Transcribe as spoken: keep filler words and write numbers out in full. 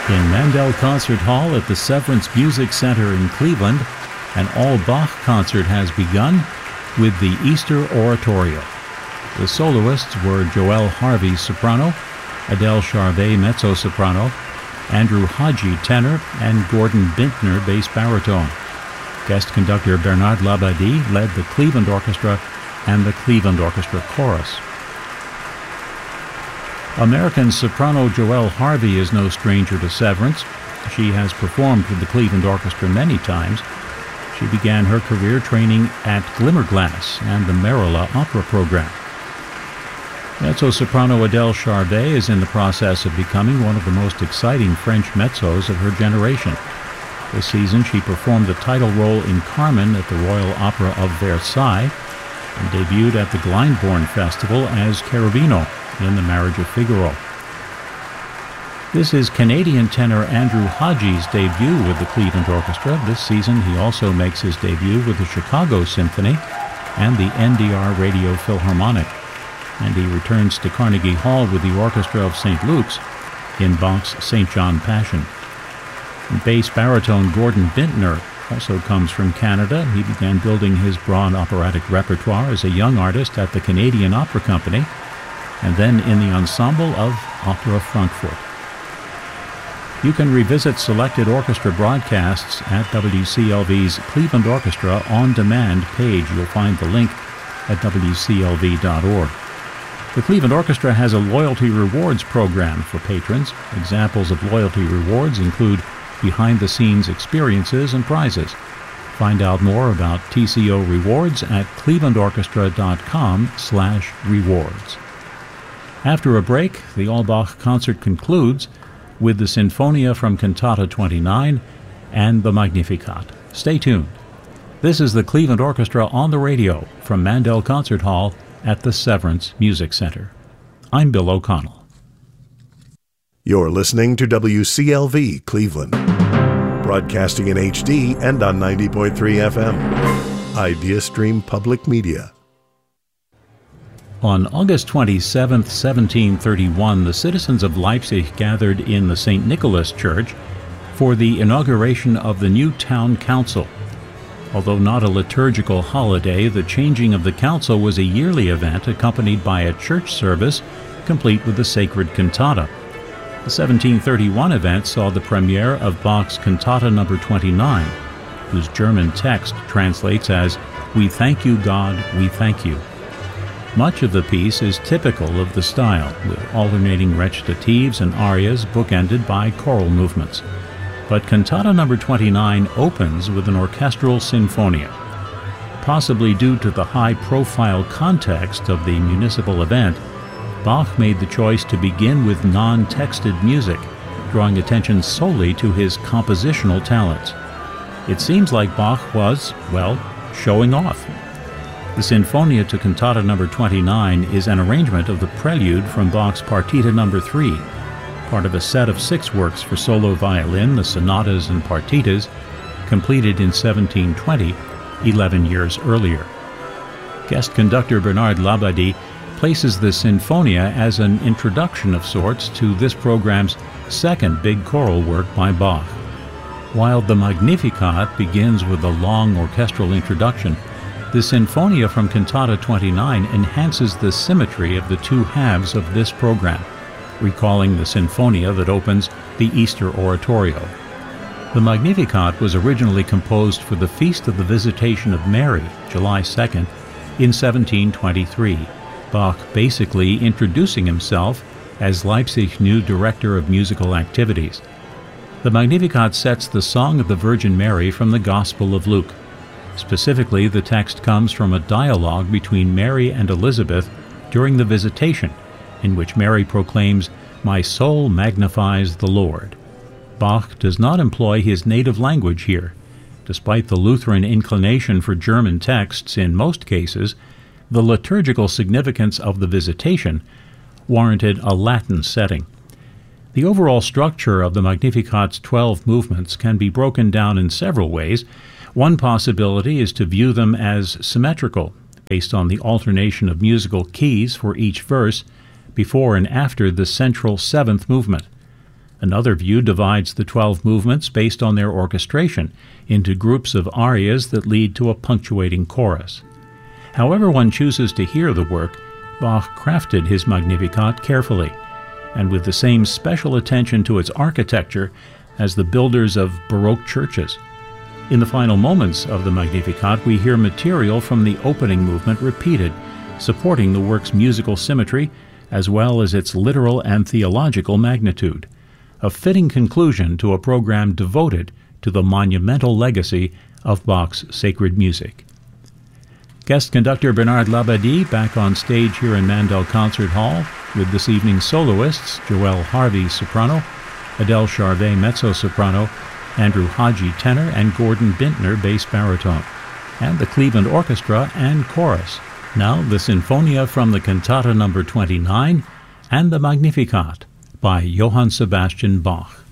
In Mandel Concert Hall at the Severance Music Center in Cleveland, an all-Bach concert has begun with the Easter Oratorio. The soloists were Joel Harvey, soprano, Adele Charvet, mezzo-soprano, Andrew Haji, tenor, and Gordon Bintner, bass baritone. Guest conductor Bernard Labadie led the Cleveland Orchestra and the Cleveland Orchestra Chorus. American soprano Joel Harvey is no stranger to Severance. She has performed with the Cleveland Orchestra many times. She began her career training at Glimmerglass and the Merilla Opera program. Mezzo-soprano Adele Charvet is in the process of becoming one of the most exciting French mezzos of her generation. This season she performed the title role in Carmen at the Royal Opera of Versailles and debuted at the Glyndebourne Festival as Cherubino in The Marriage of Figaro. This is Canadian tenor Andrew Haji's debut with the Cleveland Orchestra. This season he also makes his debut with the Chicago Symphony and the N D R Radio Philharmonic, and he returns to Carnegie Hall with the Orchestra of Saint Luke's in Bach's Saint John Passion. Bass baritone Gordon Bintner also comes from Canada. He began building his broad operatic repertoire as a young artist at the Canadian Opera Company, and then in the ensemble of Opera Frankfurt. You can revisit selected orchestra broadcasts at W C L V's Cleveland Orchestra On Demand page. You'll find the link at W C L V dot org. The Cleveland Orchestra has a loyalty rewards program for patrons. Examples of loyalty rewards include behind-the-scenes experiences and prizes. Find out more about T C O rewards at clevelandorchestra.com slash rewards. After a break, the All-Bach concert concludes with the Sinfonia from Cantata twenty-nine and the Magnificat. Stay tuned. This is the Cleveland Orchestra on the radio from Mandel Concert Hall at the Severance Music Center. I'm Bill O'Connell. You're listening to W C L V Cleveland, broadcasting in H D and on ninety point three F M. IdeaStream Public Media. On August twenty-seventh, seventeen thirty-one, the citizens of Leipzig gathered in the Saint Nicholas Church for the inauguration of the new town council. Although not a liturgical holiday, the changing of the council was a yearly event accompanied by a church service complete with the sacred cantata. The seventeen thirty-one event saw the premiere of Bach's Cantata number twenty-nine, whose German text translates as, "We thank you, God, we thank you." Much of the piece is typical of the style, with alternating recitatives and arias bookended by choral movements. But Cantata number twenty-nine opens with an orchestral sinfonia. Possibly due to the high-profile context of the municipal event, Bach made the choice to begin with non-texted music, drawing attention solely to his compositional talents. It seems like Bach was, well, showing off. The Sinfonia to Cantata number twenty-nine is an arrangement of the prelude from Bach's Partita number three, part of a set of six works for solo violin, the sonatas and partitas, completed in seventeen twenty, eleven years earlier. Guest conductor Bernard Labadie places the Sinfonia as an introduction of sorts to this program's second big choral work by Bach. While the Magnificat begins with a long orchestral introduction, the Sinfonia from Cantata twenty-nine enhances the symmetry of the two halves of this program, recalling the Sinfonia that opens the Easter Oratorio. The Magnificat was originally composed for the Feast of the Visitation of Mary, July second, in seventeen twenty-three, Bach basically introducing himself as Leipzig's new director of musical activities. The Magnificat sets the Song of the Virgin Mary from the Gospel of Luke. Specifically, the text comes from a dialogue between Mary and Elizabeth during the Visitation, in which Mary proclaims, "My soul magnifies the Lord." Bach does not employ his native language here. Despite the Lutheran inclination for German texts in most cases, the liturgical significance of the Visitation warranted a Latin setting. The overall structure of the Magnificat's twelve movements can be broken down in several ways. One possibility is to view them as symmetrical, based on the alternation of musical keys for each verse, before and after the central seventh movement. Another view divides the twelve movements based on their orchestration into groups of arias that lead to a punctuating chorus. However one chooses to hear the work, Bach crafted his Magnificat carefully, and with the same special attention to its architecture as the builders of Baroque churches. In the final moments of the Magnificat, we hear material from the opening movement repeated, supporting the work's musical symmetry as well as its literal and theological magnitude, a fitting conclusion to a program devoted to the monumental legacy of Bach's sacred music. Guest conductor Bernard Labadie back on stage here in Mandel Concert Hall with this evening's soloists Joelle Harvey, soprano, Adele Charvet, mezzo-soprano, Andrew Haji, tenor, and Gordon Bintner, bass baritone, and the Cleveland Orchestra and chorus. Now the Sinfonia from the Cantata number twenty-nine and the Magnificat by Johann Sebastian Bach.